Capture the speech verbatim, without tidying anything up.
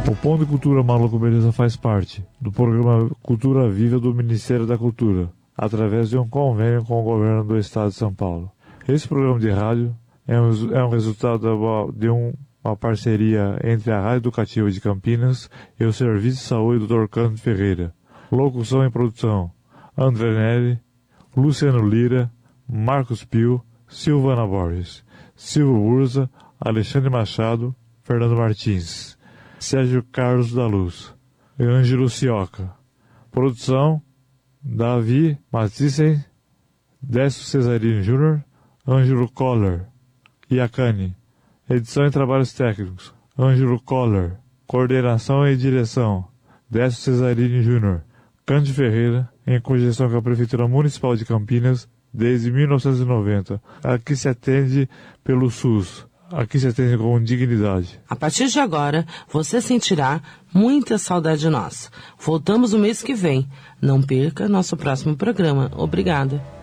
O Pão de Cultura Maluco Beleza faz parte do programa Cultura Viva do Ministério da Cultura, através de um convênio com o governo do estado de São Paulo. Esse programa de rádio é um, é um resultado de um, uma parceria entre a Rádio Educativa de Campinas e o Serviço de Saúde doutor Cândido Ferreira. Locução e produção: André Neri, Luciano Lira, Marcos Pio, Silvana Borges, Silvio Urza, Alexandre Machado, Fernando Martins, Sérgio Carlos da Luz e Ângelo Cioca. Produção: Davi Matisen, Décio Cesarini Júnior, Ângelo Coller, Iacane. Edição e trabalhos técnicos: Ângelo Coller. Coordenação e direção: Décio Cesarini Júnior. Cândido Ferreira, em cogestão com a Prefeitura Municipal de Campinas desde mil novecentos e noventa. Aqui se atende pelo SUS. Aqui se atende com dignidade. A partir de agora, você sentirá muita saudade nossa. Voltamos no mês que vem. Não perca nosso próximo programa. Obrigada.